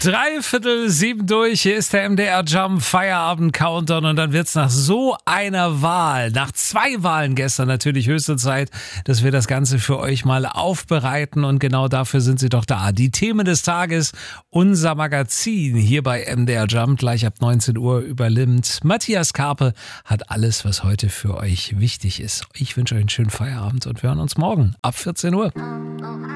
6:03 durch, hier ist der MDR Jump Feierabend Countdown und dann wird's nach so einer Wahl, nach 2 Wahlen gestern natürlich höchste Zeit, dass wir das Ganze für euch mal aufbereiten und genau dafür sind sie doch da. Die Themen des Tages, unser Magazin hier bei MDR Jump, gleich ab 19 Uhr übernimmt Matthias Karpe, hat alles, was heute für euch wichtig ist. Ich wünsche euch einen schönen Feierabend und wir hören uns morgen ab 14 Uhr.